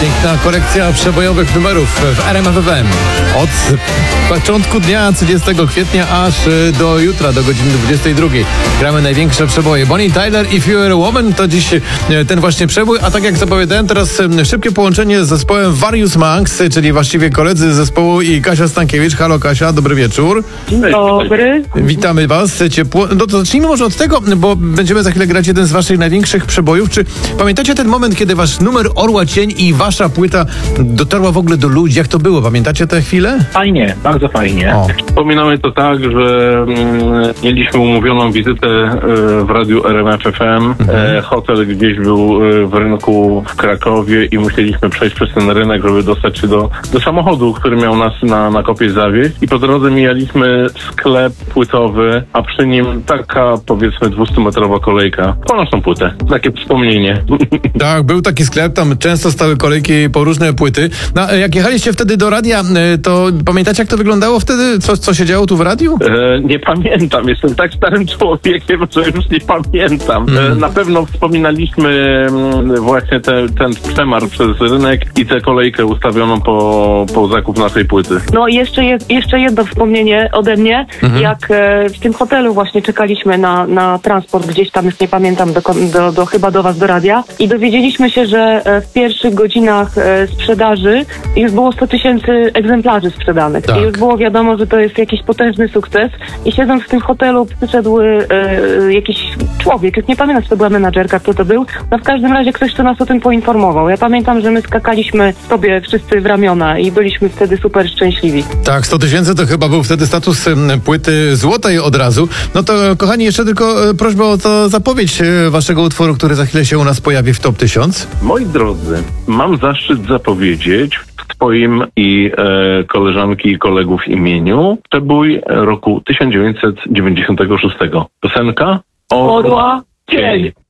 Piękna kolekcja przebojowych numerów w RMF FM. Od początku dnia 30 kwietnia aż do jutra, do godziny 22. Gramy największe przeboje. Bonnie Tyler, If You Were a Woman to dziś ten właśnie przebój, a tak jak zapowiadałem, teraz szybkie połączenie z zespołem Various Monks, czyli właściwie koledzy z zespołu i Kasia Stankiewicz. Halo Kasia, dobry wieczór. Dzień dobry. Witamy was ciepło. No to zacznijmy może od tego, bo będziemy za chwilę grać jeden z waszych największych przebojów. Czy pamiętacie ten moment, kiedy wasz numer Orła Cień i wasza płyta dotarła w ogóle do ludzi? Jak to było? Pamiętacie tę chwilę? Fajnie, bardzo fajnie. Wspominamy to tak, że mieliśmy umówioną wizytę w radiu RMF FM. Hotel gdzieś był w rynku w Krakowie i musieliśmy przejść przez ten rynek, żeby dostać się do samochodu, który miał nas na kopie zawieźć. I po drodze mijaliśmy sklep płytowy, a przy nim taka, powiedzmy, 200-metrowa kolejka po naszą płytę. Takie wspomnienie. Tak, był taki sklep, tam często stały kolejki po różne płyty. No, jak jechaliście wtedy do radia, to pamiętacie, jak to wyglądało wtedy? Co się działo tu w radiu? Nie pamiętam, jestem tak starym człowiekiem, że już nie pamiętam. Na pewno wspominaliśmy właśnie ten przemar przez rynek i tę kolejkę ustawioną po zakup naszej płyty. No i jeszcze jedno wspomnienie ode mnie, jak w tym hotelu właśnie czekaliśmy na transport gdzieś tam, już nie pamiętam, chyba do was, do radia, i dowiedzieliśmy się, że w pierwszych godzinach sprzedaży już było 100 000 egzemplarzy sprzedanych. Tak. I już było wiadomo, że to jest jakiś potężny sukces. I siedząc w tym hotelu przyszedł jakiś człowiek, już nie pamiętam, czy to była menadżerka, kto to był. No w każdym razie ktoś, kto nas o tym poinformował. Ja pamiętam, że my skakaliśmy sobie wszyscy w ramiona i byliśmy wtedy super szczęśliwi. Tak, 100 000 to chyba był wtedy status płyty złotej od razu. No to kochani, jeszcze tylko prośba o to zapowiedź waszego utworu, który za chwilę się u nas pojawi w Top 1000. Moi drodzy, mam zaszczyt zapowiedzieć w twoim i koleżanki i kolegów imieniu przebój roku 1996. Piosenka Orła Cień.